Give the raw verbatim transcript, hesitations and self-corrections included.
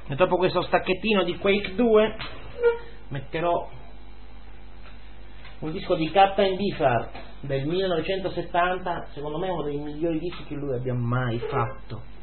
E dopo questo stacchettino di Quake due metterò un disco di Captain Beefheart del millenovecentosettanta, secondo me uno dei migliori dischi che lui abbia mai fatto.